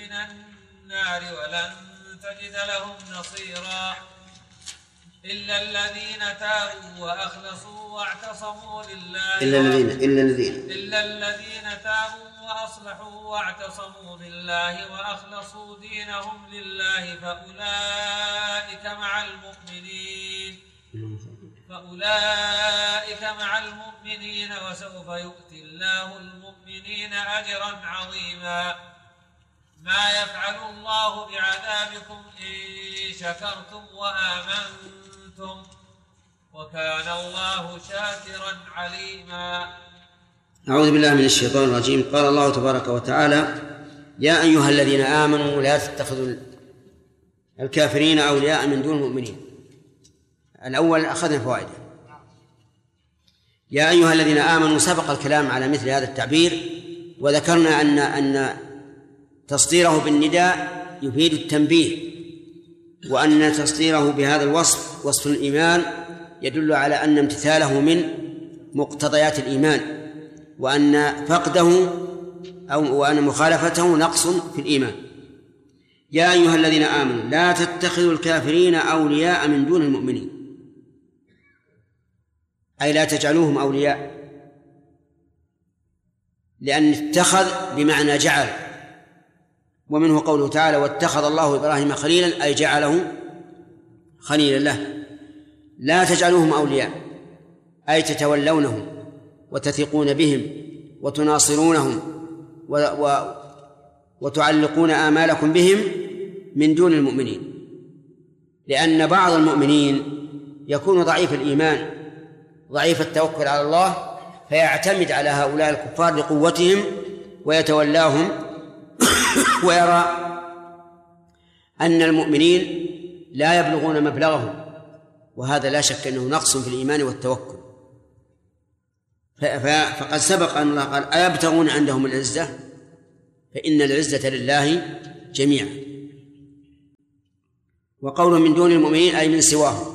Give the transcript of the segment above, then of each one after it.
من النار ولن تجد لهم نصيرا إلا الذين تابوا وأخلصوا واعتصموا لله إلا الذين تابوا وأصلحوا واعتصموا بالله وأخلصوا دينهم لله فأولئك مع المؤمنين وسوف يؤتي الله المؤمنين أجرا عظيما ما يفعل الله بعذابكم إن شكرتم وآمنتم وكان الله شاكرا عليما. أعوذ بالله من الشيطان الرجيم. قال الله تبارك وتعالى: يا أيها الذين آمنوا لا تتخذوا الكافرين أولياء من دون المؤمنين. الأول أخذنا فوائده. يا أيها الذين آمنوا سبق الكلام على مثل هذا التعبير، وذكرنا أن تصديره بالنداء يفيد التنبيه، وأن تصديره بهذا الوصف وصف الإيمان يدل على أن امتثاله من مقتضيات الإيمان، وأن فقده وأن مخالفته نقص في الإيمان. يا أيها الذين آمنوا لا تتخذوا الكافرين أولياء من دون المؤمنين، أي لا تجعلوهم أولياء، لأن اتخذ بمعنى جعل، ومنه قوله تعالى: واتخذ الله إبراهيم خليلا، أي جعله خليلا له. لا تجعلوهم أولياء أي تتولونهم وتثقون بهم وتناصرونهم وتعلقون آمالكم بهم من دون المؤمنين، لأن بعض المؤمنين يكون ضعيف الإيمان ضعيف التوكل على الله، فيعتمد على هؤلاء الكفار لقوتهم ويتولاهم ويرى أن المؤمنين لا يبلغون مبلغهم، وهذا لا شك أنه نقص في الإيمان والتوكل. فقد سبق أن الله قال: أيبتغون عندهم العزة؟ فإن العزة لله جميعا. وقوله من دون المؤمنين أي من سواهم.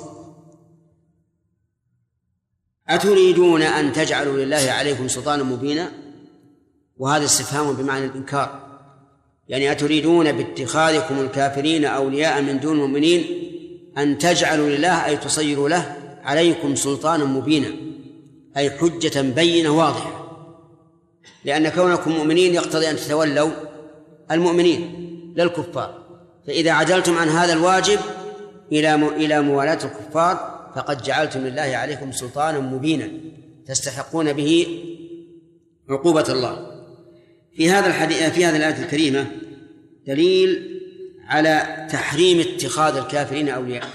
أتريدون أن تجعلوا لله عليكم سلطانا مبينا؟ وهذا استفهام بمعنى الإنكار، يعني أتريدون باتخاذكم الكافرين أولياء من دون المؤمنين أن تجعلوا لله أي تصيروا له عليكم سلطانا مبينا، أي حجة بينة واضحة، لأن كونكم مؤمنين يقتضي أن تتولوا المؤمنين للكفار، فإذا عدلتم عن هذا الواجب إلى موالاة الكفار فقد جعلتم لله عليكم سلطانا مبينا تستحقون به عقوبة الله. في هذه الآية الكريمة دليل على تحريم اتخاذ الكافرين أولياء،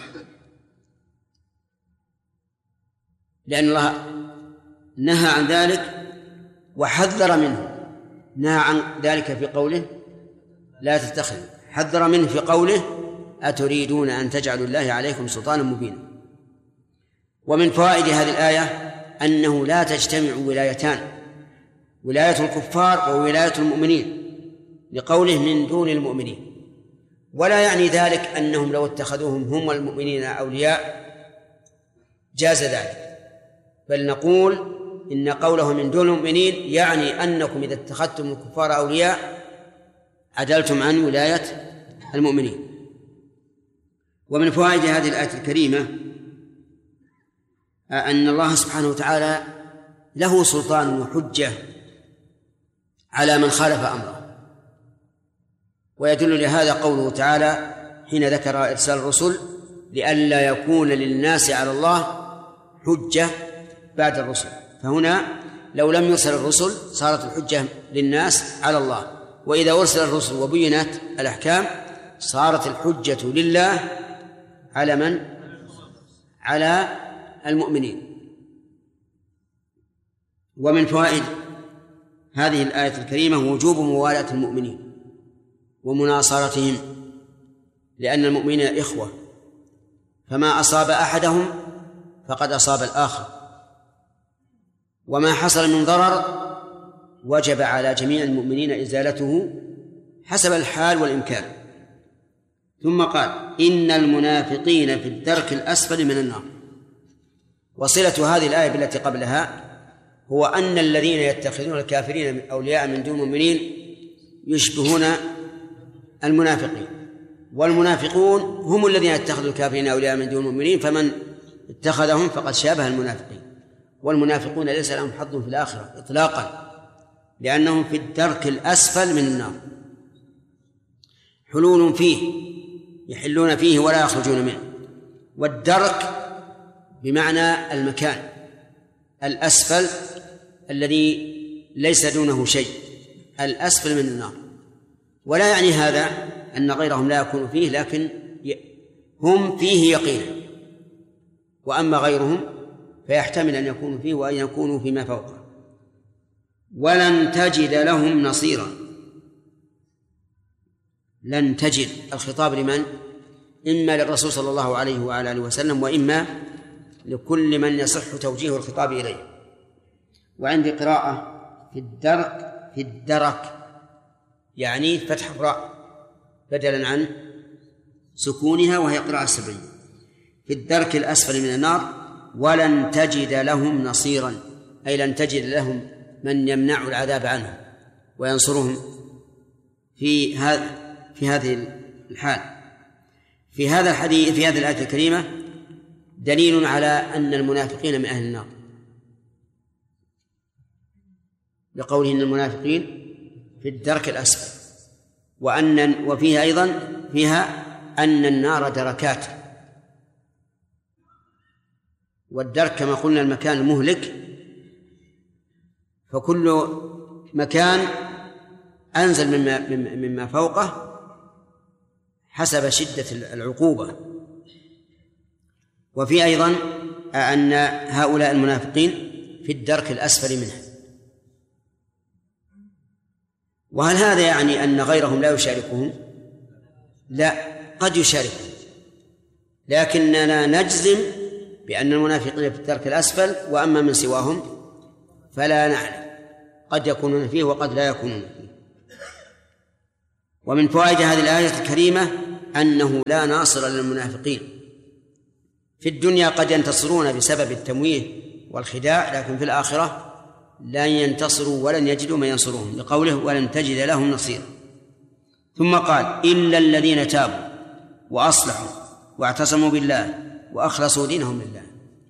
لأن الله نهى عن ذلك وحذر منه. نهى عن ذلك في قوله: لا تتخذوا، حذر منه في قوله: أتريدون أن تجعلوا الله عليكم سلطانا مبينا. ومن فوائد هذه الآية أنه لا تجتمع ولايتان، ولاية الكفار وولاية المؤمنين، لقوله من دون المؤمنين، ولا يعني ذلك أنهم لو اتخذوهم هم المؤمنين أولياء جاز ذلك، بل نقول إن قوله من دون المؤمنين يعني أنكم إذا اتخذتم الكفار أولياء عدلتم عن ولاية المؤمنين. ومن فوائد هذه الآية الكريمة أن الله سبحانه وتعالى له سلطان وحجة على من خالف أمره، ويدل لهذا قوله تعالى حين ذكر إرسال الرسل: لئلا يكون للناس على الله حجة بعد الرسل. فهنا لو لم يرسل الرسل صارت الحجة للناس على الله، وإذا أرسل الرسل وبينت الأحكام صارت الحجة لله على من؟ على المؤمنين. ومن فوائد هذه الآية الكريمة وجوب موالاة المؤمنين ومناصرتهم، لأن المؤمنين إخوة، فما أصاب أحدهم فقد أصاب الآخر، وما حصل من ضرر وجب على جميع المؤمنين إزالته حسب الحال والإمكان. ثم قال: إن المنافقين في الدرك الأسفل من النار. وصلة هذه الآية بالتي قبلها هو أن الذين يتخذون الكافرين أولياء من دون المؤمنين يشبهون المنافقين، والمنافقون هم الذين اتخذوا الكافرين أولياء من دون المؤمنين، فمن اتخذهم فقد شابه المنافقين. والمنافقون ليس لهم حظ في الآخرة إطلاقا، لأنهم في الدرك الأسفل من النار، حلول فيه يحلون فيه ولا يخرجون منه. والدرك بمعنى المكان الأسفل الذي ليس دونه شيء، الأسفل من النار. ولا يعني هذا أن غيرهم لا يكون فيه، لكن هم فيه يقينا، وأما غيرهم فيحتمل أن يكونوا فيه وأن يكونوا فيما فوقه. ولن تجد لهم نصيرا. لن تجد، الخطاب لمن؟ إما للرسول صلى الله عليه وعلى آله وسلم، وإما لكل من يصح توجيه الخطاب إليه. وعندي قراءة في الدرك يعني فتح الراء بدلا عن سكونها، وهي قراءة سرية. في الدرك الأسفل من النار ولن تجد لهم نصيرا، أي لن تجد لهم من يمنع العذاب عنهم وينصرهم في هذه الحال. في هذا الحديث، في هذه الآية الكريمة دليل على أن المنافقين من أهل النار، لقوله إن المنافقين في الدرك الأسفل، وفيها أيضا أن النار دركات، والدرك كما قلنا المكان المهلك، فكل مكان أنزل مما فوقه حسب شدة العقوبة. وفي أيضا أن هؤلاء المنافقين في الدرك الأسفل منه. وهل هذا يعني أن غيرهم لا يشاركهم؟ لا، قد يشاركهم، لكننا نجزم بأن المنافقين في الدرك الأسفل، وأما من سواهم فلا نعلم، قد يكونون فيه وقد لا يكونون فيه. ومن فوائد هذه الآية الكريمة أنه لا ناصر للمنافقين. في الدنيا قد ينتصرون بسبب التمويه والخداع، لكن في الآخرة لن ينتصروا ولن يجدوا من ينصرهم، لقوله ولن تجد لهم نصيرا. ثم قال إلا الذين تابوا وأصلحوا واعتصموا بالله وأخلصوا دينهم لله.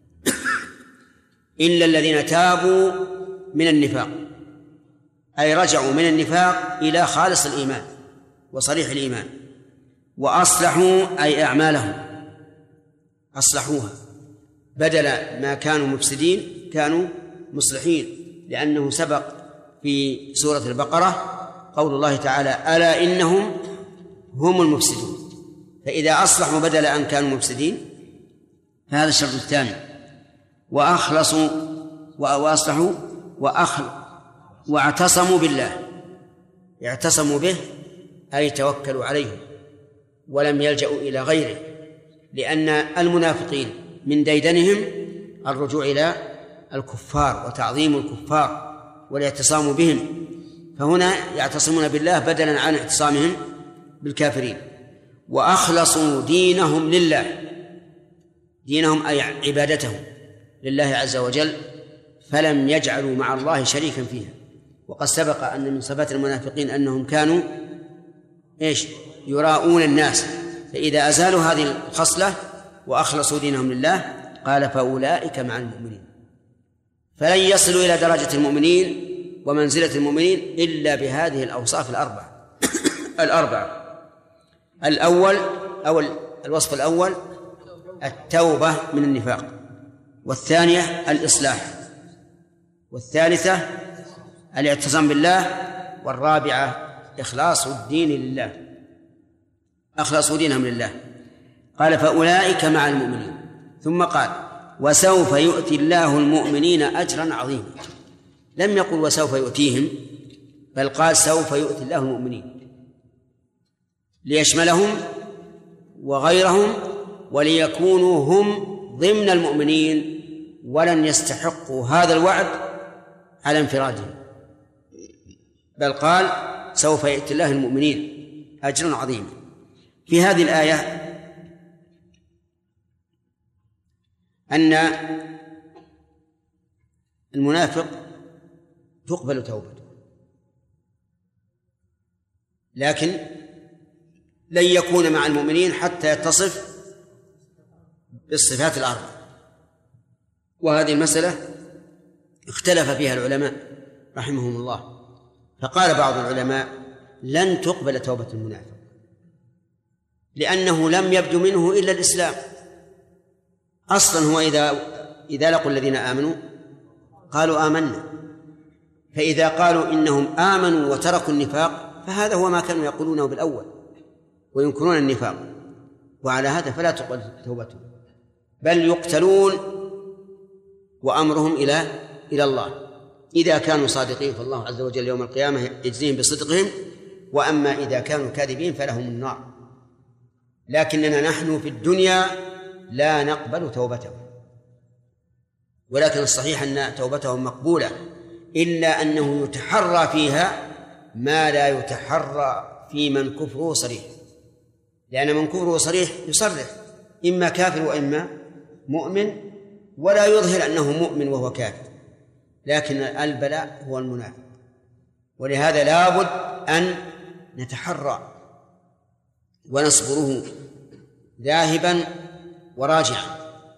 إلا الذين تابوا من النفاق، أي رجعوا من النفاق إلى خالص الإيمان وصريح الإيمان. وأصلحوا أي أعمالهم أصلحوها، بدل ما كانوا مفسدين كانوا مصلحين، لأنه سبق في سورة البقرة قول الله تعالى ألا إنهم هم المفسدون. فإذا أصلحوا بدل أن كانوا مفسدين فهذا الشرط الثاني. وأخلصوا وأصلحوا واعتصموا بالله، اعتصموا به أي توكلوا عليه ولم يلجأوا إلى غيره، لأن المنافقين من ديدنهم الرجوع إلى الكفار وتعظيم الكفار والاعتصام بهم، فهنا يعتصمون بالله بدلا عن اعتصامهم بالكافرين. وأخلصوا دينهم لله، دينهم أي عبادتهم لله عز وجل، فلم يجعلوا مع الله شريكا فيها. وقد سبق أن من صفات المنافقين أنهم كانوا يراؤون الناس، فإذا أزالوا هذه الخصلة وأخلصوا دينهم لله قال فأولئك مع المؤمنين. فلن يصلوا إلى درجة المؤمنين ومنزلة المؤمنين إلا بهذه الأوصاف الأربعة. الأول أو الوصف الأول التوبة من النفاق، والثانية الإصلاح، والثالثة الاعتصام بالله، والرابعة إخلاص الدين لله، أخلصوا دينهم لله. قال فأولئك مع المؤمنين، ثم قال وسوف يؤتي الله المؤمنين أجرا عظيما. لم يقل وسوف يؤتيهم، بل قال سوف يؤتي الله المؤمنين ليشملهم وغيرهم، وليكونوا هم ضمن المؤمنين ولن يستحقوا هذا الوعد على انفرادهم، بل قال سوف يؤتي الله المؤمنين أجرا عظيما. في هذه الآية أن المنافق تقبل توبته، لكن لن يكون مع المؤمنين حتى يتصف بالصفات الأربع. وهذه المسألة اختلف فيها العلماء رحمهم الله، فقال بعض العلماء لن تقبل توبة المنافق لأنه لم يبدو منه إلا الإسلام. أصلا هو إذا لقوا الذين آمنوا قالوا آمنا، فإذا قالوا إنهم آمنوا وتركوا النفاق فهذا هو ما كانوا يقولونه بالأول وينكرون النفاق، وعلى هذا فلا تقبل توبتهم بل يقتلون وأمرهم إلى الله. إذا كانوا صادقين فالله عز وجل يوم القيامة يجزيهم بصدقهم، وأما إذا كانوا كاذبين فلهم النار. لكننا نحن في الدنيا لا نقبل توبتهم، ولكن الصحيح أن توبتهم مقبولة، إلا أنه يتحرى فيها ما لا يتحرى في من كفره صريح، لأن من كفره صريح يصرح إما كافر وإما مؤمن، ولا يظهر أنه مؤمن وهو كافر، لكن البلاء هو المنافق. ولهذا لابد أن نتحرى ونصبره ذاهبا وراجعا.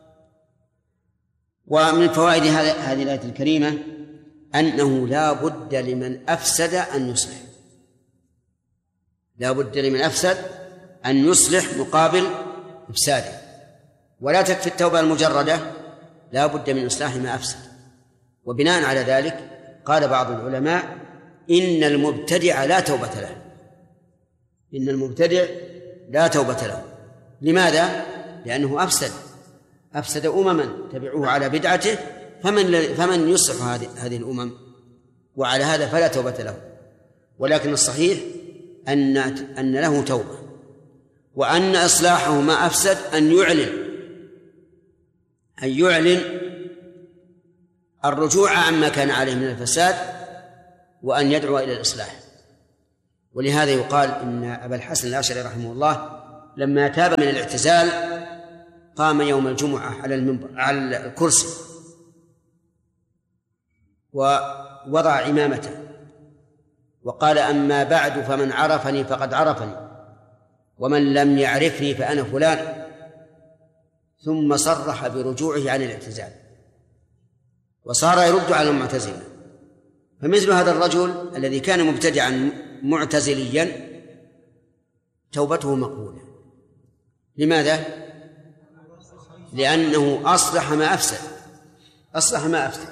ومن فوائد هذه الآية الكريمة أنه لا بد لمن أفسد أن يصلح، لا بد لمن أفسد أن يصلح مقابل إفساده، ولا تكفي التوبة المجردة، لا بد من إصلاح ما أفسد. وبناء على ذلك قال بعض العلماء إن المبتدع لا توبة له، إن المبتدع لا توبة له. لماذا؟ لأنه أفسد أمما تبعوه على بدعته، فمن يصلح هذه الأمم؟ وعلى هذا فلا توبة له. ولكن الصحيح أن له توبة، وأن إصلاحه ما أفسد أن يعلن الرجوع عما كان عليه من الفساد، وأن يدعو إلى الإصلاح. ولهذا يقال إن أبا الحسن الأشعري رحمه الله لما تاب من الاعتزال قام يوم الجمعة على المنبر على الكرسي ووضع عمامته وقال: أما بعد فمن عرفني فقد عرفني، ومن لم يعرفني فأنا فلان. ثم صرح برجوعه عن الاعتزال وصار يرد على المعتزلة. فمثل هذا الرجل الذي كان مبتدعا معتزليا توبته مقبولة. لماذا؟ لأنه أصلح ما أفسد.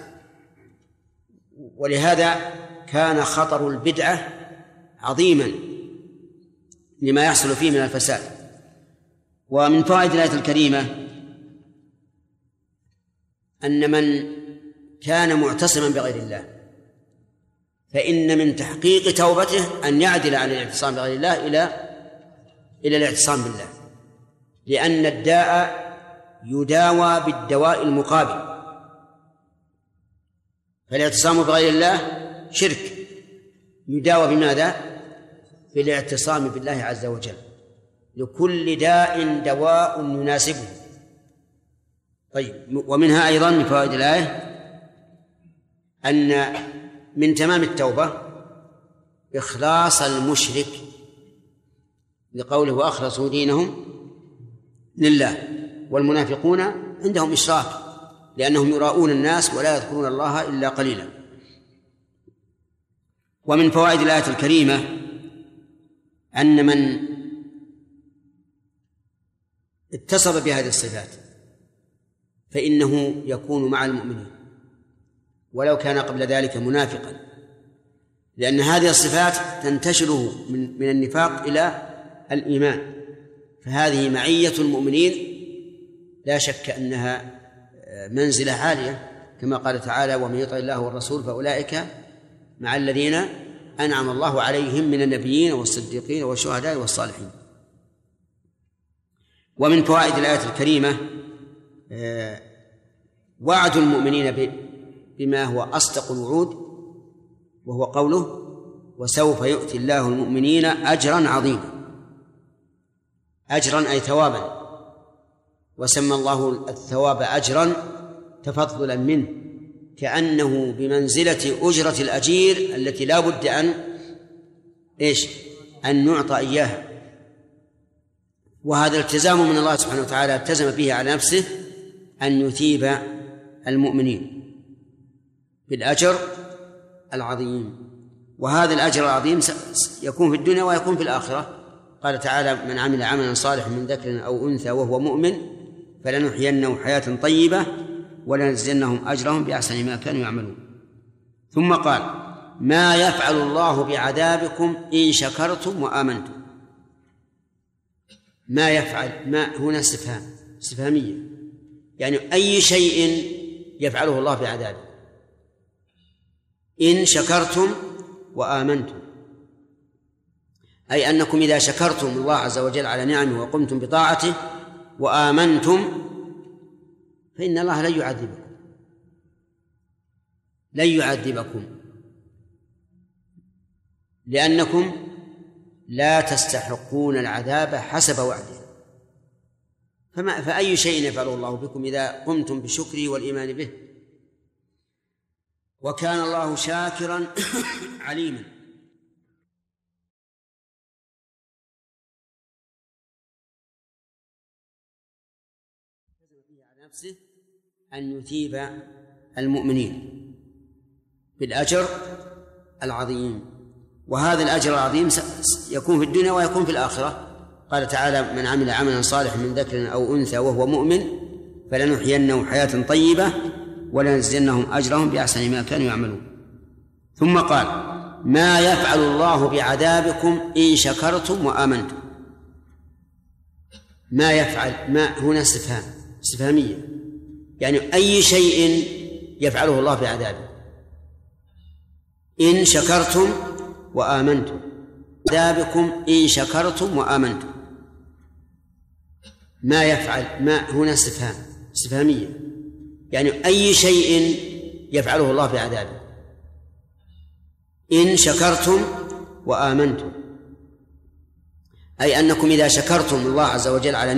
ولهذا كان خطر البدعة عظيما لما يحصل فيه من الفساد. ومن فوائد الآية الكريمة أن من كان معتصما بغير الله فإن من تحقيق توبته أن يعدل عن الاعتصام بغير الله إلى الاعتصام بالله، لأن الداء يداوى بالدواء المقابل. فالاعتصام بغير الله شرك، يداوى بماذا؟ بالاعتصام بالله عز وجل. لكل داء دواء يناسبه. طيب، ومنها أيضا من فوائد الآية أن من تمام التوبة إخلاص المشرك، لقوله: وأخلصوا دينهم لله. والمنافقون عندهم إشراك لأنهم يراؤون الناس ولا يذكرون الله إلا قليلا. ومن فوائد الآية الكريمة أن من اتصف بهذه الصفات فإنه يكون مع المؤمنين ولو كان قبل ذلك منافقا، لأن هذه الصفات تنتشله من النفاق إلى الإيمان. فهذه معية المؤمنين لا شك أنها منزلة عالية، كما قال تعالى: ومن يطع الله والرسول فأولئك مع الذين أنعم الله عليهم من النبيين والصديقين والشهداء والصالحين. ومن فوائد الآية الكريمة وعد المؤمنين بما هو أصدق الوعود، وهو قوله: وسوف يؤتي الله المؤمنين أجرا عظيما. أجرا أي ثوابا، وسمى الله الثواب أجرا تفضلا منه، كأنه بمنزلة أجرة الأجير التي لا بد أن نعطى إياها. وهذا التزام من الله سبحانه وتعالى التزم به على نفسه أن يثيب المؤمنين بالأجر العظيم، وهذا الأجر العظيم يكون في الدنيا ويكون في الآخرة. قال تعالى: من عمل عملا صالحا من ذكر أو أنثى وهو مؤمن فلنحيينه حياة طيبة ولنجزينهم أجرهم بأحسن ما كانوا يعملون. ثم قال: ما يفعل الله بعذابكم إن شكرتم وآمنتم. ما يفعل، ما هنا استفهامية، يعني أي شيء يفعله الله بعذابه إن شكرتم وآمنتم، أي أنكم إذا شكرتم الله عز وجل على نعمه وقمتم بطاعته وآمنتم فإن الله لن يعذبكم لأنكم لا تستحقون العذاب حسب وعده. فأي شيء يفعله الله بكم إذا قمتم بشكره والإيمان به، وكان الله شاكرا عليما. على نفسه أن يثيب المؤمنين بالأجر العظيم، وهذا الأجر العظيم يكون في الدنيا ويكون في الآخرة. قال تعالى: من عمل عملا صالحا من ذكر أو أنثى وهو مؤمن فلنحيينه حياة طيبة ولنجزينهم أجرهم بأحسن ما كانوا يعملون. ثم قال: ما يفعل الله بعذابكم إن شكرتم وآمنتم. ما يفعل، ما هنا استفهامية، يعني أي شيء يفعله الله بعذابه إن شكرتم وآمنتم. عذابكم إن شكرتم وآمنتم. ما يفعل، ما هنا استفهامية، يعني أي شيء يفعله الله بعذابه إن شكرتم وآمنتم، أي أنكم إذا شكرتم الله عز وجل على